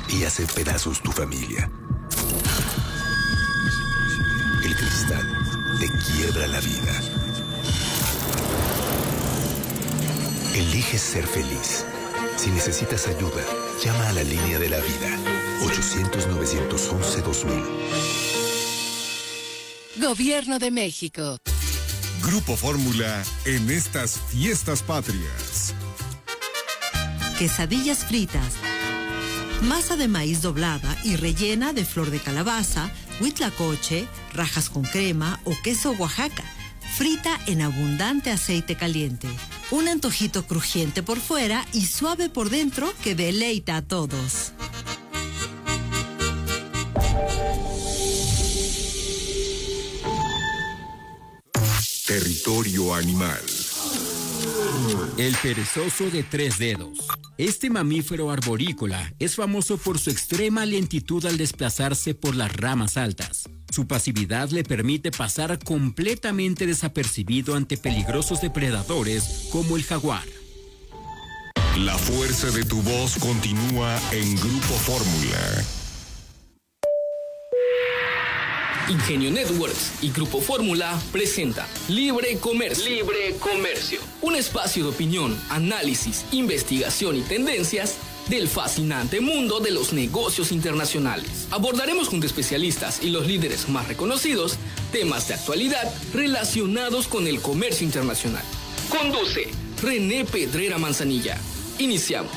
y hace pedazos tu familia. El cristal te quiebra la vida. Elige ser feliz. Si necesitas ayuda, llama a la línea de la vida. 800-911-2000. Gobierno de México. Grupo Fórmula en estas fiestas patrias. Quesadillas fritas. Masa de maíz doblada y rellena de flor de calabaza, huitlacoche, rajas con crema o queso Oaxaca. Frita en abundante aceite caliente. Un antojito crujiente por fuera y suave por dentro que deleita a todos. Territorio animal. El perezoso de 3 dedos. Este mamífero arborícola es famoso por su extrema lentitud al desplazarse por las ramas altas. Su pasividad le permite pasar completamente desapercibido ante peligrosos depredadores como el jaguar. La fuerza de tu voz continúa en Grupo Fórmula. Ingenio Networks y Grupo Fórmula presenta Libre Comercio. Libre Comercio. Un espacio de opinión, análisis, investigación y tendencias del fascinante mundo de los negocios internacionales. Abordaremos junto a especialistas y los líderes más reconocidos temas de actualidad relacionados con el comercio internacional. Conduce René Pedrera Manzanilla. Iniciamos.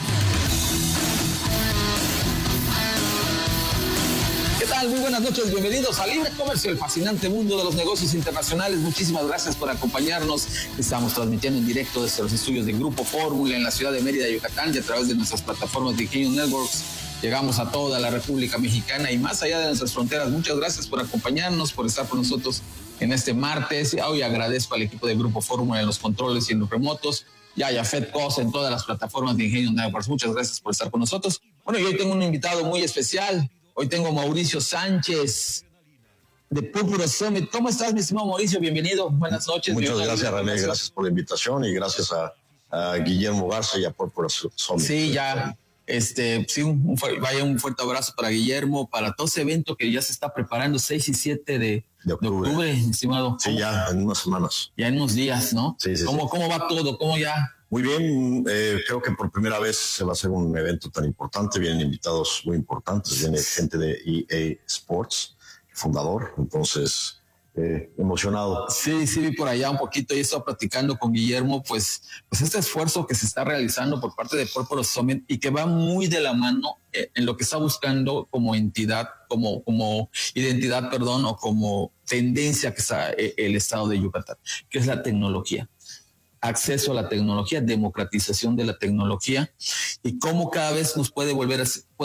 ¿Qué tal? Muy buenas noches, bienvenidos a Libre Comercio, el fascinante mundo de los negocios internacionales. Muchísimas gracias por acompañarnos. Estamos transmitiendo en directo desde los estudios de Grupo Fórmula en la ciudad de Mérida, Yucatán, y a través de nuestras plataformas de Ingenio Networks. Llegamos a toda la República Mexicana y más allá de nuestras fronteras. Muchas gracias por acompañarnos, por estar con nosotros en este martes. Hoy agradezco al equipo de Grupo Fórmula en los controles y en los remotos, y a Jafet Cos en todas las plataformas de Ingenio Networks. Muchas gracias por estar con nosotros. Bueno, y hoy tengo un invitado muy especial. Hoy tengo a Mauricio Sánchez de Púrpura Summit. ¿Cómo estás, mi estimado Mauricio? Bienvenido. Buenas noches. Muchas gracias, René. Gracias por la invitación y gracias a Guillermo Garza y a Púrpura Summit. Sí, ya. Sí, vaya un fuerte abrazo para Guillermo, para todo ese evento que ya se está preparando 6 y 7 de octubre, estimado. Sí, ya en unas semanas. Ya en unos días, ¿no? Sí. ¿Cómo va todo? ¿Cómo ya? Muy bien, creo que por primera vez se va a hacer un evento tan importante. Vienen invitados muy importantes, viene gente de EA Sports, fundador, entonces emocionado. Sí, vi por allá un poquito y he estado platicando con Guillermo, pues este esfuerzo que se está realizando por parte de Púrpura Summit y que va muy de la mano en lo que está buscando como entidad, como identidad, o como tendencia que está el estado de Yucatán, que es la tecnología. Acceso a la tecnología, democratización de la tecnología y cómo cada vez nos puede volver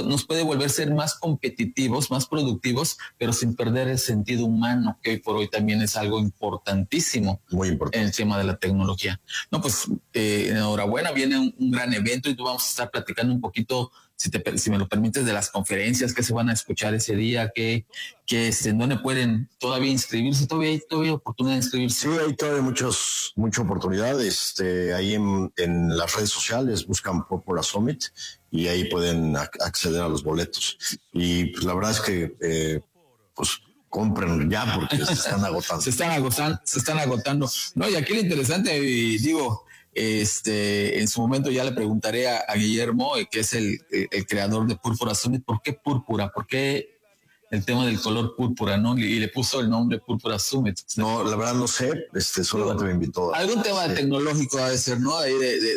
ser más competitivos, más productivos, pero sin perder el sentido humano, que hoy por hoy también es algo importantísimo. Muy importante. En el tema de la tecnología. No, pues enhorabuena, viene un gran evento y tú vamos a estar platicando un poquito, si me lo permites, de las conferencias que se van a escuchar ese día, que en dónde pueden todavía inscribirse, todavía hay oportunidad de inscribirse. Sí, hay todavía mucha oportunidad. Ahí en las redes sociales buscan Púrpura Summit y ahí pueden acceder a los boletos. Y pues la verdad es que compren ya porque se están agotando. se están agotando. No, y aquí lo interesante, digo, en su momento ya le preguntaré a Guillermo, que es el creador de Púrpura Summit, ¿por qué púrpura? ¿Por qué el tema del color púrpura, no? Y le puso el nombre Púrpura Summit. No, la verdad no sé, solamente me invitó. Algún tema tecnológico ha de ser, ¿no? Ahí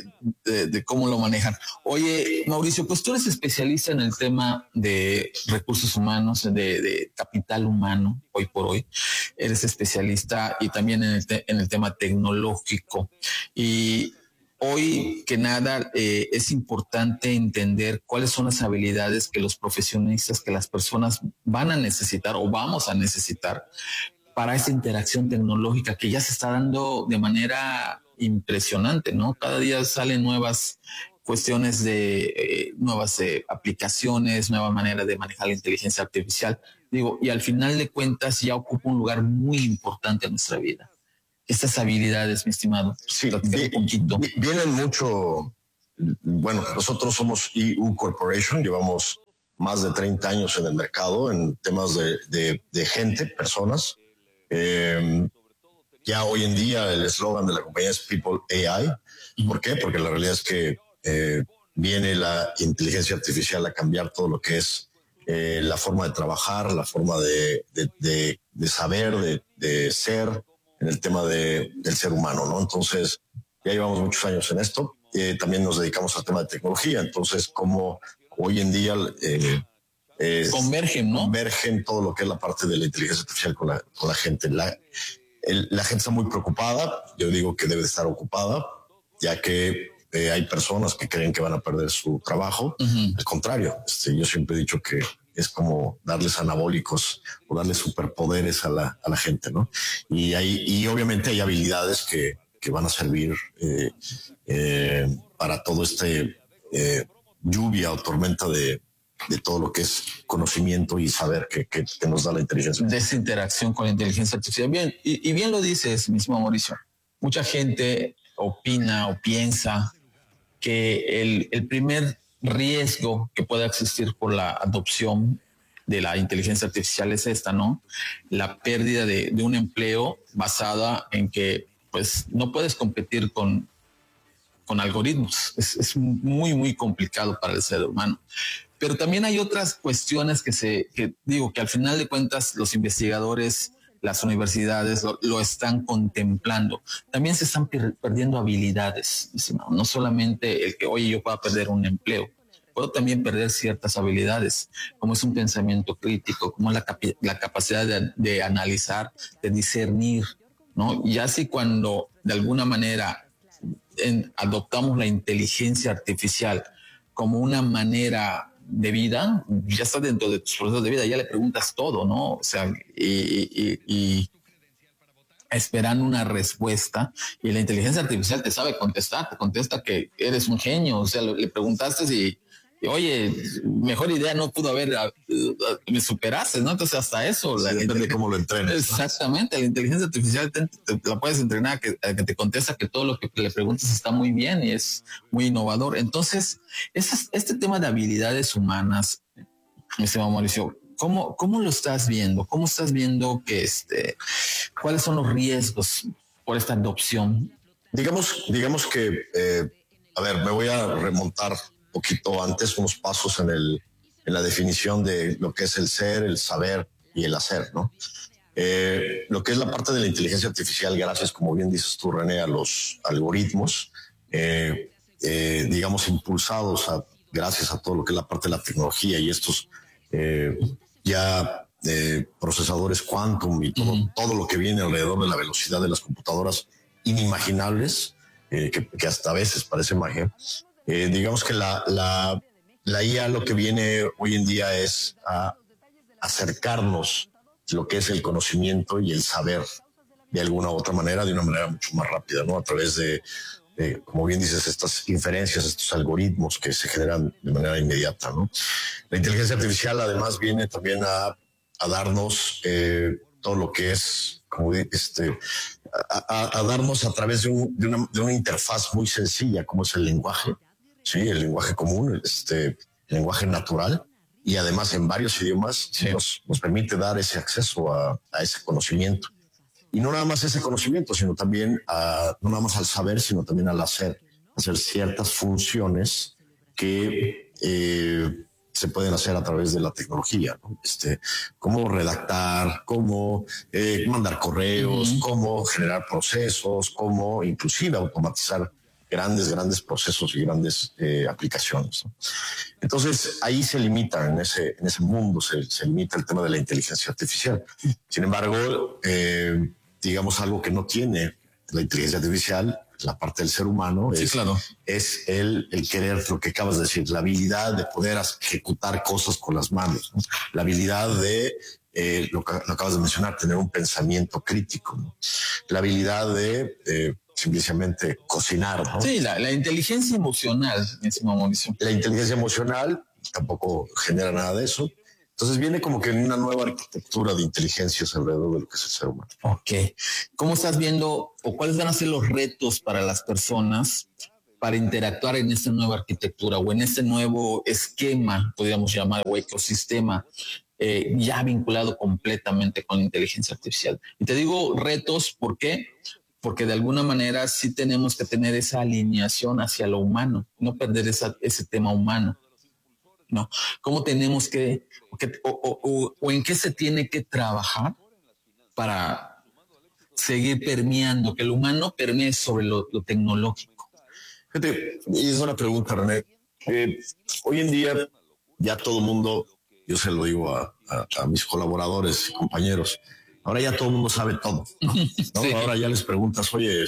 de cómo lo manejan. Oye, Mauricio, pues tú eres especialista en el tema de recursos humanos, de capital humano, hoy por hoy. Eres especialista y también en el tema tecnológico. Y hoy que nada es importante entender cuáles son las habilidades que los profesionistas, que las personas van a necesitar o vamos a necesitar para esa interacción tecnológica que ya se está dando de manera impresionante, ¿no? Cada día salen nuevas cuestiones de nuevas aplicaciones, nueva manera de manejar la inteligencia artificial. Digo, y al final de cuentas ya ocupa un lugar muy importante en nuestra vida. Estas habilidades, mi estimado. Sí, vienen mucho. Bueno, nosotros somos EU Corporation, llevamos más de 30 años en el mercado en temas de gente, personas. Ya hoy en día el eslogan de la compañía es People AI. ¿Por qué? Porque la realidad es que viene la inteligencia artificial a cambiar todo lo que es la forma de trabajar, la forma de saber, de ser en el tema del ser humano, ¿no? Entonces, ya llevamos muchos años en esto. También nos dedicamos al tema de tecnología. Entonces, como hoy en día convergen todo lo que es la parte de la inteligencia artificial con la gente. La gente está muy preocupada. Yo digo que debe de estar ocupada, ya que hay personas que creen que van a perder su trabajo. Al contrario, yo siempre he dicho que es como darles anabólicos o darles superpoderes a la gente, ¿no? Y obviamente hay habilidades que van a servir para todo lluvia o tormenta de todo lo que es conocimiento y saber que nos da la inteligencia. De esa interacción con la inteligencia artificial. Bien, y bien lo dices mismo, Mauricio. Mucha gente opina o piensa que el primer riesgo que pueda existir por la adopción de la inteligencia artificial es esta, ¿no? La pérdida de un empleo basada en que pues no puedes competir con algoritmos. Es muy, muy complicado para el ser humano. Pero también hay otras cuestiones que al final de cuentas los investigadores, las universidades lo están contemplando. También se están perdiendo habilidades, no solamente el que, oye, yo pueda perder un empleo, puedo también perder ciertas habilidades, como es un pensamiento crítico, como la capacidad de analizar, de discernir, ¿no? Y así cuando de alguna manera adoptamos la inteligencia artificial como una manera de vida, ya está dentro de tus procesos de vida, ya le preguntas todo, ¿no? O sea, y esperando una respuesta, y la inteligencia artificial te sabe contestar, te contesta que eres un genio. O sea, le preguntaste y oye, mejor idea no pudo haber, me superaste, ¿no? Entonces hasta eso. Depende de cómo lo entrenes. Exactamente, ¿no? La inteligencia artificial te la puedes entrenar a que te contesta que todo lo que le preguntas está muy bien y es muy innovador. Entonces, este tema de habilidades humanas, mi estimado Mauricio, ¿cómo lo estás viendo? ¿Cómo estás viendo que cuáles son los riesgos por esta adopción? Digamos que, a ver, me voy a remontar poquito antes, unos pasos en la definición de lo que es el ser, el saber y el hacer, ¿no? Lo que es la parte de la inteligencia artificial, gracias, como bien dices tú, René, a los algoritmos, digamos, impulsados gracias a todo lo que es la parte de la tecnología y estos procesadores quantum y todo lo que viene alrededor de la velocidad de las computadoras inimaginables, que hasta a veces parece magia. Digamos que la IA lo que viene hoy en día es a acercarnos lo que es el conocimiento y el saber de alguna u otra manera, de una manera mucho más rápida, ¿no? A través de como bien dices, estas inferencias, estos algoritmos que se generan de manera inmediata, ¿no? La inteligencia artificial además viene también a darnos todo lo que es, como a darnos a través de una interfaz muy sencilla, como es el lenguaje. Sí, el lenguaje común, el lenguaje natural, y además en varios idiomas nos permite dar ese acceso a ese conocimiento. Y no nada más ese conocimiento, sino también no nada más al saber, sino también al hacer ciertas funciones que se pueden hacer a través de la tecnología, ¿no? Cómo redactar, cómo mandar correos, cómo generar procesos, cómo inclusive automatizar grandes procesos y grandes aplicaciones, ¿no? Entonces ahí se limita, en ese mundo se limita el tema de la inteligencia artificial. Sin embargo, digamos, algo que no tiene la inteligencia artificial, la parte del ser humano, es el querer, lo que acabas de decir, la habilidad de poder ejecutar cosas con las manos, ¿no? La habilidad de lo acabas de mencionar, tener un pensamiento crítico, ¿no? La habilidad de simplemente cocinar, ¿no? Sí, la inteligencia emocional, Mauricio. La inteligencia emocional tampoco genera nada de eso. Entonces viene como que en una nueva arquitectura de inteligencias alrededor de lo que es el ser humano. Ok. ¿Cómo estás viendo o cuáles van a ser los retos para las personas para interactuar en esta nueva arquitectura o en este nuevo esquema, podríamos llamar, o ecosistema, ya vinculado completamente con la inteligencia artificial. Y te digo retos, ¿por qué? Porque de alguna manera sí tenemos que tener esa alineación hacia lo humano, no perder ese tema humano, ¿no? ¿Cómo tenemos o en qué se tiene que trabajar para seguir permeando, que el humano permee sobre lo tecnológico? Fíjate, y es una pregunta, René. Hoy en día ya todo el mundo, yo se lo digo a mis colaboradores y compañeros, ahora ya todo el mundo sabe todo, ¿no? Sí. Ahora ya les preguntas, oye,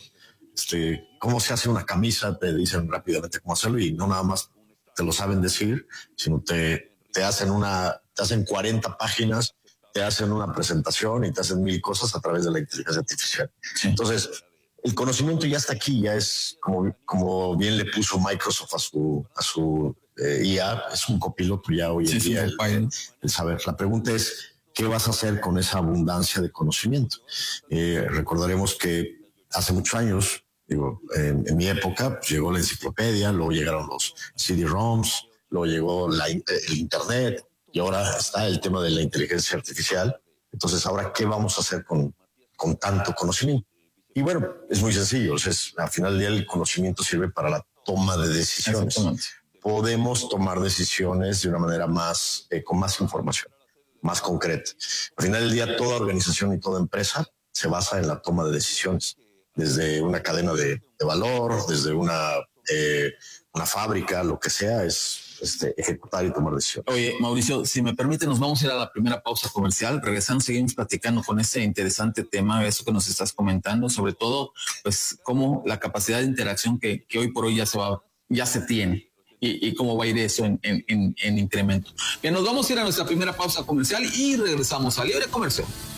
¿cómo se hace una camisa? Te dicen rápidamente cómo hacerlo y no nada más te lo saben decir, sino te hacen 40 páginas, te hacen una presentación y te hacen 1000 cosas a través de la inteligencia artificial. Sí. Entonces, el conocimiento ya está aquí, ya es como bien le puso Microsoft a su IA, es un copiloto ya hoy en día el saber. La pregunta es, ¿qué vas a hacer con esa abundancia de conocimiento? Recordaremos que hace muchos años, en mi época, pues llegó la enciclopedia, luego llegaron los CD-ROMs, luego llegó el Internet y ahora está el tema de la inteligencia artificial. Entonces, ahora, ¿qué vamos a hacer con tanto conocimiento? Y bueno, es muy sencillo. Al final del día, el conocimiento sirve para la toma de decisiones. Podemos tomar decisiones de una manera con más información, más concreta. Al final del día, toda organización y toda empresa se basa en la toma de decisiones, desde una cadena de valor, desde una fábrica, lo que sea, es ejecutar y tomar decisiones. Oye, Mauricio, si me permite, nos vamos a ir a la primera pausa comercial. Regresando, seguimos platicando con este interesante tema, eso que nos estás comentando, sobre todo, pues, cómo la capacidad de interacción que hoy por hoy ya se tiene. Y cómo va a ir eso en incremento. Bien, nos vamos a ir a nuestra primera pausa comercial y regresamos a Libre Comercio.